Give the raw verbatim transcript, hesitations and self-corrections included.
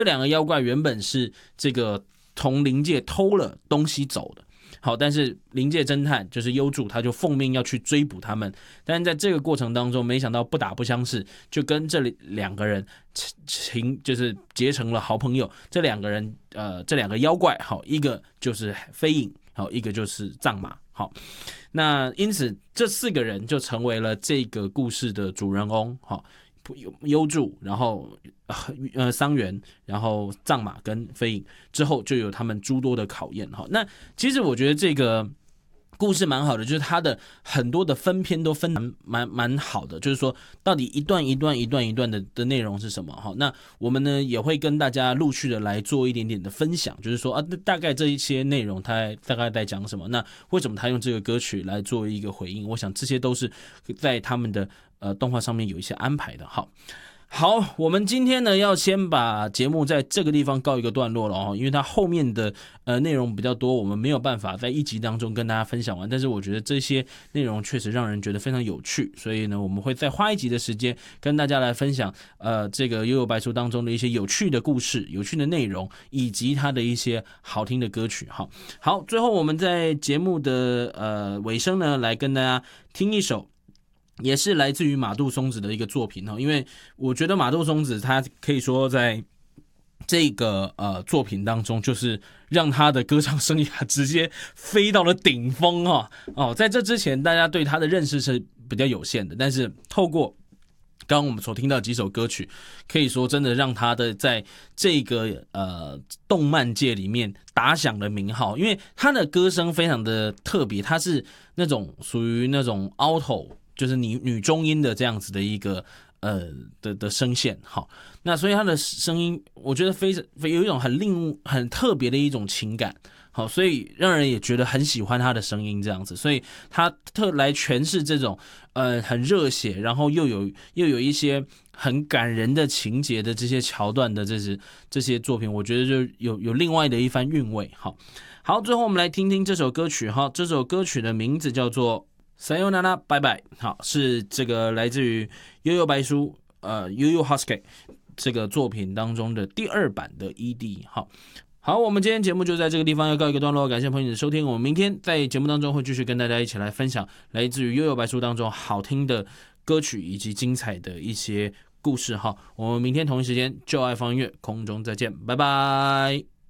这两个妖怪原本是这个从灵界偷了东西走的。好，但是灵界侦探就是幽助，他就奉命要去追捕他们。但是在这个过程当中，没想到不打不相识，就跟这两个人情就是结成了好朋友。这两个人，呃，这两个妖怪，好，一个就是飞影，好，一个就是藏马。好，那因此这四个人就成为了这个故事的主人翁。好。幽助，然后呃桑原，然后藏马跟飞影，之后就有他们诸多的考验哈。那其实我觉得这个故事蛮好的，就是它的很多的分篇都分蛮蛮蛮好的，就是说到底一段一段一段一段的的内容是什么哈。那我们呢也会跟大家陆续的来做一点点的分享，就是说啊大概这一些内容它大概在讲什么，那为什么他用这个歌曲来做一个回应，我想这些都是在他们的呃动画上面有一些安排的。好。好，我们今天呢要先把节目在这个地方告一个段落了哦，因为它后面的呃内容比较多，我们没有办法在一集当中跟大家分享完。但是我觉得这些内容确实让人觉得非常有趣，所以呢，我们会再花一集的时间跟大家来分享呃这个幽游白书当中的一些有趣的故事、有趣的内容，以及它的一些好听的歌曲。好，好，最后我们在节目的呃尾声呢，来跟大家听一首。也是来自于马杜松子的一个作品，因为我觉得马杜松子他可以说在这个呃作品当中，就是让他的歌唱生涯直接飞到了顶峰哦。在这之前，大家对他的认识是比较有限的，但是透过刚刚我们所听到几首歌曲，可以说真的让他的在这个呃动漫界里面打响了名号，因为他的歌声非常的特别，他是那种属于那种 alto。就是女女中音的这样子的一个呃的的声线，好，那所以她的声音，我觉得非常有一种很另很特别的一种情感，好，所以让人也觉得很喜欢她的声音这样子，所以她特来诠释这种呃很热血，然后又有又有一些很感人的情节的这些桥段的这些这些作品，我觉得就有有另外的一番韵味，好，好，最后我们来听听这首歌曲哈，这首歌曲的名字叫做。Sayonara 拜拜，好，是这个来自于悠悠白书呃悠悠 Husky 这个作品当中的第二版的 E D。 好，好，我们今天节目就在这个地方要告一个段落，感谢朋友的收听，我们明天在节目当中会继续跟大家一起来分享来自于悠悠白书当中好听的歌曲以及精彩的一些故事。好，我们明天同一时间就爱放音乐空中再见，拜拜。